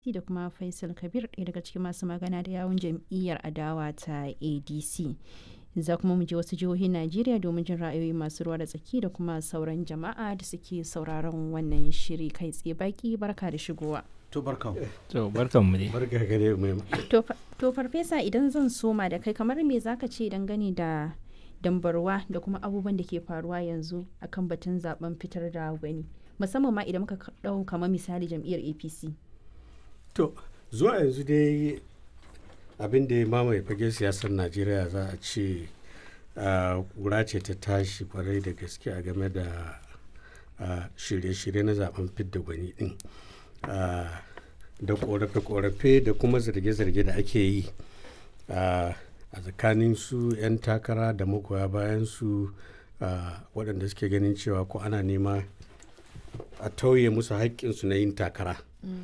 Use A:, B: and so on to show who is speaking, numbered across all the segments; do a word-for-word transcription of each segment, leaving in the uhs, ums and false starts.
A: da kuma Faisal Kabir ɗaya daga cikin masu magana da yawun jam'iyyar adawa ta A D C. Za kuma mu je wasu jihohin Najeriya domin jin ra'ayoyi masu ruwa da tsaki da kuma sauran jama'a da suke sauraron wannan shiri kai tsaye. Baki barka da shigowa.
B: To barkan.
C: To barkan mu dai.
B: Barka gare mu.
A: To fa- to farfesa idan zan soma da kai kamar me zaka ce dangane da dambarwa da kuma abubuwan da ke faruwa yanzu akan batun zaben fitar da gwani musamman ma idan muka ɗau kamar misali jam'iyyar A P C.
B: To zuwa yanzu dai abin da ya mamaye fage siyasar Najeriya za a ce ƙura ce ta tashi kwarai da gaske a game da ah, shirye-shirye na zaben fidda gwani din. Ah, da ƙorafe-ƙorafe da kuma zarge-zarge da ake yi ah, a tsakanin su 'yan takara da magoya bayan su ah, waɗanda suke ganin cewa ko ana nema a tauye musu haƙƙinsu na yin takara.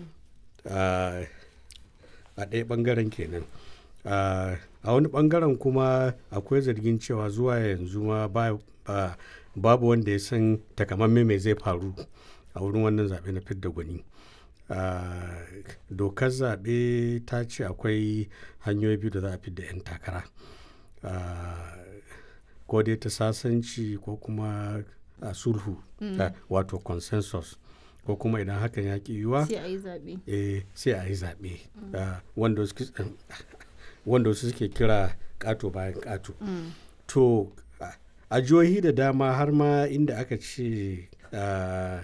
B: Ah, a ɗaya ɓangaren kenan. Ah, a wani ɓangaren kuma akwai zargin cewa zuwa yanzu ma ba- ba- babu wanda ya san takamamme mai zai faru a wurin wannan zaɓe na fidda gwani. Ah, dokar zaɓe ta ce akwai hanyoyi biyu da za a fidda 'yan takara. Ah, ko dai ta sasanci ko kuma a sulhu ah, wato consensus ko kuma idan hakan ya ƙi yiwuwa
A: Sai a yi zaɓe.
B: eh, sai a yi zaɓe. Ah, wanda wasu wanda wasu suke kira ƙato bayan ƙato. To a- a jihohi da dama har ma inda aka ce ah,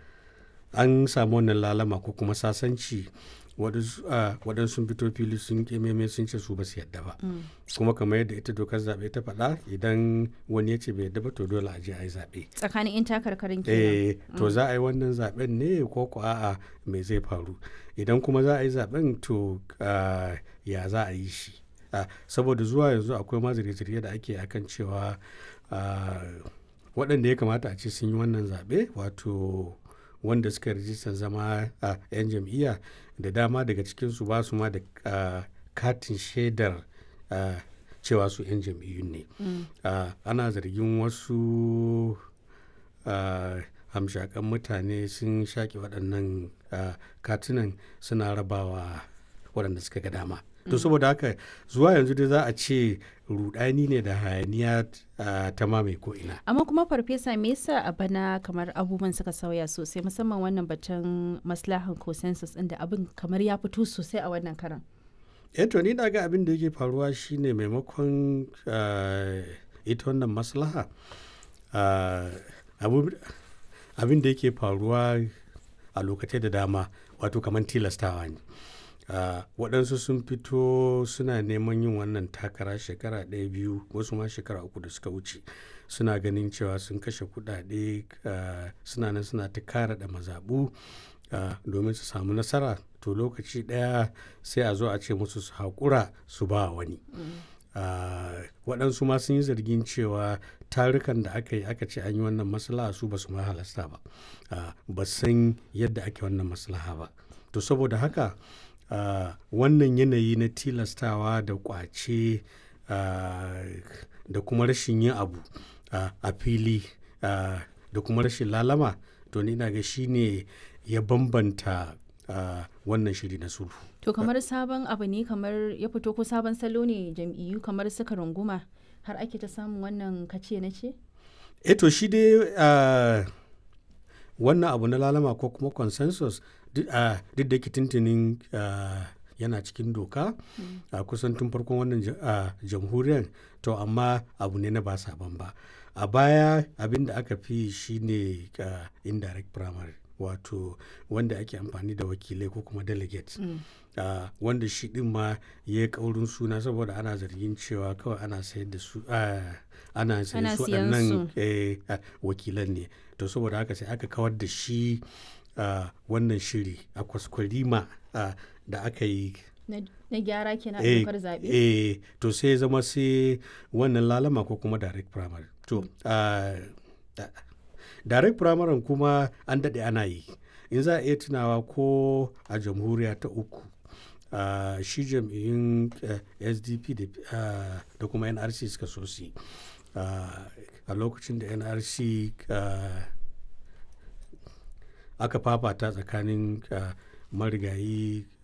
B: an samu wannan lalama ko kuma sasanci waɗansu ah, waɗansu sun fito fili sun ƙememe sun ce su ba su yadda ba. Kuma kamar yadda ita dokar zaɓe ta faɗa idan wani ya ce bai yadda ba to dole a je a yi zaɓe.
A: Tsakanin 'yan takarkarin kenan.
B: Eh, to za a yi wannan zaben ne ko ko a'a me zai faru idan kuma za a yi zaben to ah, ya za a yi shi. Ah, saboda zuwa yanzu akwai ma zirge-zirge da ake akan cewa ah, waɗanda ya kamata a ce sun yi wannan zaɓe wato wanda suka rijistar zama a 'yan jam'iyya da dama daga cikinsu ba su ma da ah, katin shaidar ah, cewa su 'yan jam'iyyun ne. Ah, ana zargin wasu ah, hamshakan mutane sun shaƙe waɗannan ah, katunan suna rabawa waɗanda suka ga dama. To saboda haka zuwa yanzu dai za a ce rudani ne da hayaniya ah, ta mamaye ko'ina.
A: Amma kuma farfesa me yasa a bana kamar abubuwan suka sauya sosai musamman wannan batun maslahan consensus ɗin da abin kamar ya fito sosai a wannan karan.
B: Eh to ni na ga abin da yake faruwa shine maimakon ah, ita wannan maslaha ah, abu- abin da yake faruwa a lokacin da dama wato kamar tilastawa ne. Ah, waɗansu sun fito suna neman yin wannan takara shekara ɗaya biyu wasu ma shekara uku da suka wuce suna ganin cewa sun kashe kuɗaɗe ah, suna nan suna ta kara da mazaɓu ah, domin su samu nasara to lokaci ɗaya sai a zo a ce musu su haƙura su ba wani. Ah, waɗansu ma sun yi zargin cewa tarukan da aka yi aka ce an yi wannan maslaha su ba su ma halasta ba. Ah, ba san yadda ake wannan maslaha ba to saboda haka ah, wannan yanayi na tilastawa da ƙwace ah, da kuma rashin yin abu ah, a fili ah, da kuma rashin lalama to ni na ga shi ne ya bambanta ah, wannan shiri na sulhu.
A: To kamar sabon abu ne kamar ya fito ko sabon salo ne jam'iyyu kamar suka runguma har ake ta samun wannan kace na ce?
B: E to shi dai ah, wannan abu na lalama ko kuma consensus duk ah, duk da ke tuntunin ah, yana cikin doka a kusan tun farkon wannan ja- ah, jamhuriyar to amma abu ne na ba sabon ba. A baya abin da aka fi shi ne ah, indirect primary wato wanda ake amfani da wakilai ko kuma delegates. Ah, wanda shi din ma ya yi ƙaurin suna saboda ana zargin cewa kawai ana sayar da su ah, ana sayar
A: Ana
B: su
A: siyan
B: waɗannan
A: su.
B: eh, ah, wakilan ne to saboda haka sai aka kawar da shi ah, wannan shiri a kwaskwarima ah, da aka yi
A: Na na gyara kenan a
B: eh,
A: dokar zaɓe?
B: eh, to sai ya zama sai wannan lalama ko kuma direct primary to ah, da- direct primary kuma an daɗe ana yi in za a iya tunawa ko a jamhuriya ta uku ah, shi jam'iyyun eh, S D P da ah, da kuma N R C suka so su yi. Ah, a lokacin da N R C ah, aka fafata tsakanin ah, marigayi